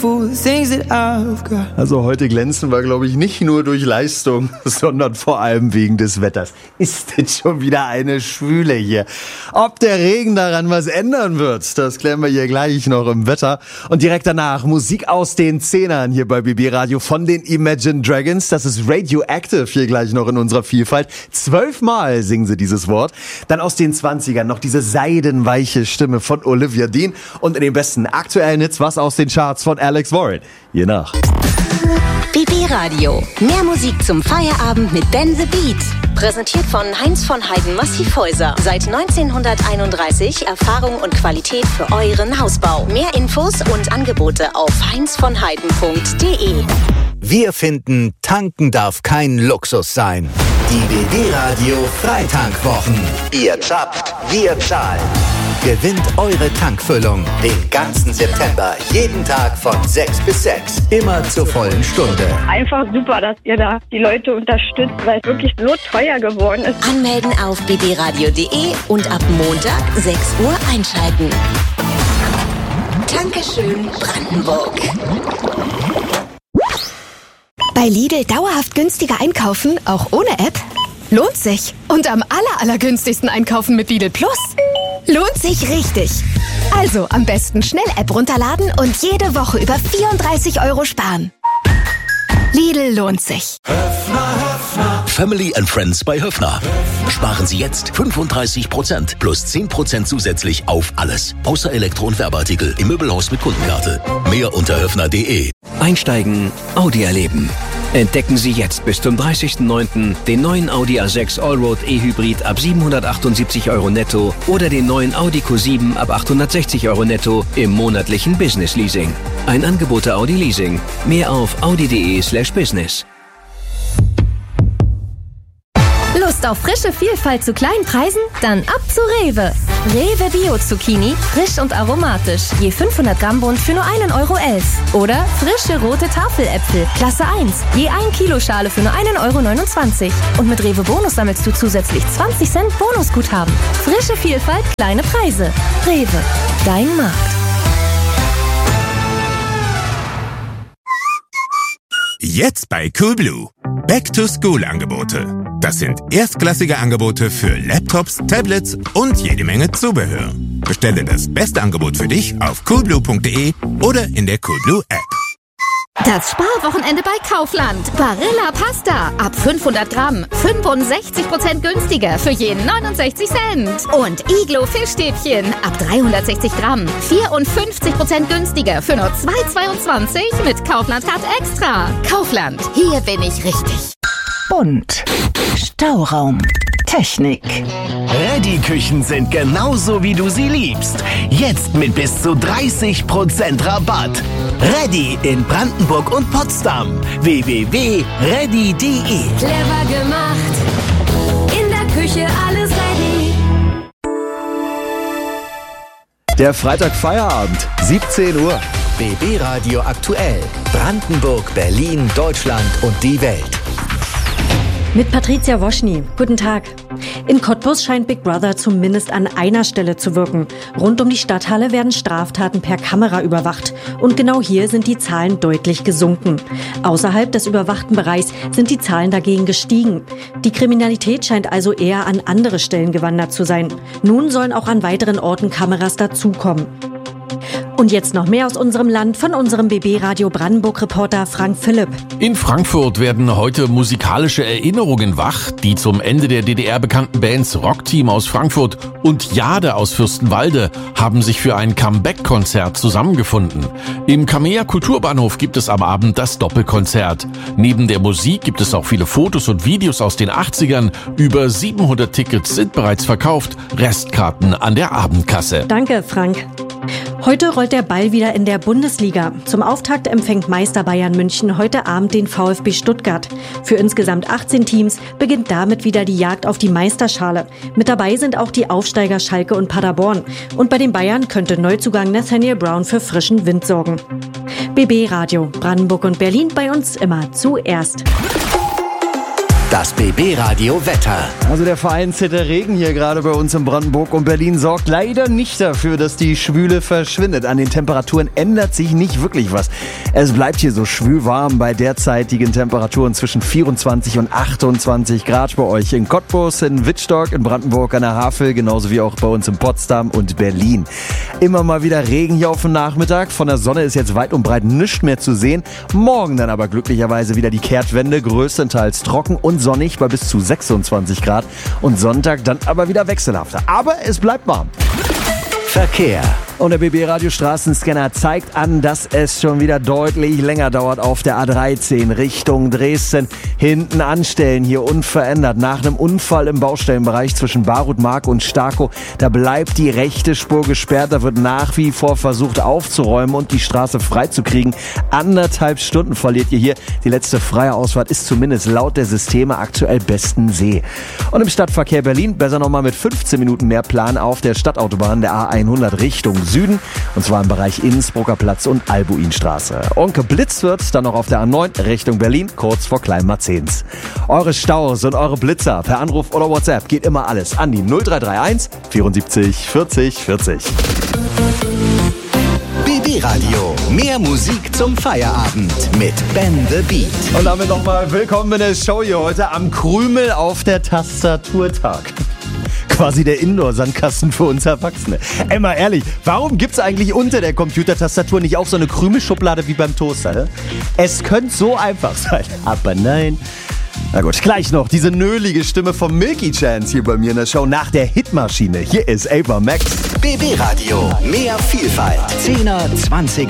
Also heute glänzen wir, glaube ich, nicht nur durch Leistung, sondern vor allem wegen des Wetters. Ist das schon wieder eine Schwüle hier? Ob der Regen daran was ändern wird, das klären wir hier gleich noch im Wetter. Und direkt danach Musik aus den Zehnern hier bei BB Radio von den Imagine Dragons. Das ist Radioactive hier gleich noch in unserer Vielfalt. 12 Mal singen sie dieses Wort. Dann aus den 20ern noch diese seidenweiche Stimme von Olivia Dean. Und in den besten aktuellen Hits was aus den Charts von Alex Warren. Je nach. BB Radio. Mehr Musik zum Feierabend mit Ben the Beat. Präsentiert von Heinz von Heiden Massivhäuser. Seit 1931 Erfahrung und Qualität für euren Hausbau. Mehr Infos und Angebote auf heinzvonheiden.de. Wir finden, tanken darf kein Luxus sein. Die BB Radio Freitankwwochen. Ihr zappt, wir zahlen. Gewinnt eure Tankfüllung den ganzen September, jeden Tag von 6 bis 6, immer zur vollen Stunde. Einfach super, dass ihr da die Leute unterstützt, weil es wirklich so teuer geworden ist. Anmelden auf bbradio.de und ab Montag 6 Uhr einschalten. Dankeschön, Brandenburg. Bei Lidl dauerhaft günstiger einkaufen, auch ohne App? Lohnt sich. Und am allergünstigsten einkaufen mit Lidl Plus? Lohnt sich richtig. Also am besten schnell App runterladen und jede Woche über 34 € sparen. Lidl lohnt sich. Family and Friends bei Höffner. Sparen Sie jetzt 35% plus 10% zusätzlich auf alles. Außer Elektro- und Werbeartikel im Möbelhaus mit Kundenkarte. Mehr unter höffner.de. Einsteigen, Audi erleben. Entdecken Sie jetzt bis zum 30.09. den neuen Audi A6 Allroad E-Hybrid ab 778 € netto oder den neuen Audi Q7 ab 860 € netto im monatlichen Business Leasing. Ein Angebot der Audi Leasing. Mehr auf audi.de/business. Lust auf frische Vielfalt zu kleinen Preisen? Dann ab zu Rewe. Rewe Bio Zucchini, frisch und aromatisch. Je 500 Gramm Bund für nur 1,11 €. Oder frische rote Tafeläpfel, Klasse 1. Je 1 Kilo Schale für nur 1,29 €. Und mit Rewe Bonus sammelst du zusätzlich 20 Cent Bonusguthaben. Frische Vielfalt, kleine Preise. Rewe, dein Markt. Jetzt bei Coolblue. Back-to-School-Angebote. Das sind erstklassige Angebote für Laptops, Tablets und jede Menge Zubehör. Bestelle das beste Angebot für dich auf coolblue.de oder in der Coolblue App. Das Sparwochenende bei Kaufland. Barilla Pasta. Ab 500 Gramm. 65% günstiger für je 69 Cent. Und Iglo Fischstäbchen. Ab 360 Gramm. 54% günstiger für nur 2,22 mit Kaufland-Card Extra. Kaufland. Hier bin ich richtig. Bunt. Stauraum. Technik. Reddy-Küchen sind genauso, wie du sie liebst. Jetzt mit bis zu 30% Rabatt. Reddy in Brandenburg und Potsdam. www.reddy.de. Clever gemacht. In der Küche alles ready. Der Freitag Feierabend, 17 Uhr. BB Radio aktuell. Brandenburg, Berlin, Deutschland und die Welt. Mit Patricia Woschny. Guten Tag. In Cottbus scheint Big Brother zumindest an einer Stelle zu wirken. Rund um die Stadthalle werden Straftaten per Kamera überwacht. Und genau hier sind die Zahlen deutlich gesunken. Außerhalb des überwachten Bereichs sind die Zahlen dagegen gestiegen. Die Kriminalität scheint also eher an andere Stellen gewandert zu sein. Nun sollen auch an weiteren Orten Kameras dazukommen. Und jetzt noch mehr aus unserem Land von unserem BB Radio Brandenburg-Reporter Frank Philipp. In Frankfurt werden heute musikalische Erinnerungen wach. Die zum Ende der DDR bekannten Bands Rockteam aus Frankfurt und Jade aus Fürstenwalde haben sich für ein Comeback-Konzert zusammengefunden. Im Kamea Kulturbahnhof gibt es am Abend das Doppelkonzert. Neben der Musik gibt es auch viele Fotos und Videos aus den 80ern. Über 700 Tickets sind bereits verkauft. Restkarten an der Abendkasse. Danke, Frank. Heute rollt der Ball wieder in der Bundesliga. Zum Auftakt empfängt Meister Bayern München heute Abend den VfB Stuttgart. Für insgesamt 18 Teams beginnt damit wieder die Jagd auf die Meisterschale. Mit dabei sind auch die Aufsteiger Schalke und Paderborn. Und bei den Bayern könnte Neuzugang Nathaniel Brown für frischen Wind sorgen. BB Radio, Brandenburg und Berlin, bei uns immer zuerst. Das BB Radio Wetter. Also der vereinzelte Regen hier gerade bei uns in Brandenburg und Berlin sorgt leider nicht dafür, dass die Schwüle verschwindet. An den Temperaturen ändert sich nicht wirklich was. Es bleibt hier so schwülwarm bei derzeitigen Temperaturen zwischen 24 und 28 Grad bei euch in Cottbus, in Wittstock, in Brandenburg an der Havel, genauso wie auch bei uns in Potsdam und Berlin. Immer mal wieder Regen hier auf den Nachmittag. Von der Sonne ist jetzt weit und breit nichts mehr zu sehen. Morgen dann aber glücklicherweise wieder die Kehrtwende, größtenteils trocken und sonnig bei bis zu 26 Grad. Und Sonntag dann aber wieder wechselhafter. Aber es bleibt warm. Verkehr. Und der BB-Radio Straßenscanner zeigt an, dass es schon wieder deutlich länger dauert auf der A13 Richtung Dresden. Hinten anstellen, hier unverändert. Nach einem Unfall im Baustellenbereich zwischen Barutmark und Starkow, da bleibt die rechte Spur gesperrt. Da wird nach wie vor versucht aufzuräumen und die Straße freizukriegen. 1,5 Stunden verliert ihr hier. Die letzte freie Ausfahrt ist zumindest laut der Systeme aktuell Bestensee. Und im Stadtverkehr Berlin besser nochmal mit 15 Minuten mehr Plan auf der Stadtautobahn der A100 Richtung Süden, und zwar im Bereich Innsbrucker Platz und Albuinstraße. Und geblitzt wird dann noch auf der A9 Richtung Berlin, kurz vor Kleinmarzens. Eure Staus und eure Blitzer per Anruf oder WhatsApp geht immer alles an die 0331 74 40 40. BB Radio. Mehr Musik zum Feierabend mit Ben the Beat. Und damit nochmal willkommen in der Show hier heute am Krümel auf der Tastaturtag. Quasi der Indoor-Sandkasten für uns Erwachsene. Ey, mal ehrlich, warum gibt's eigentlich unter der Computertastatur nicht auch so eine Krümelschublade wie beim Toaster? Es könnte so einfach sein, aber nein. Na gut, gleich noch diese nölige Stimme von Milky Chance hier bei mir in der Show nach der Hitmaschine. Hier ist Ava Max. BB Radio. Mehr Vielfalt. 10er, 20er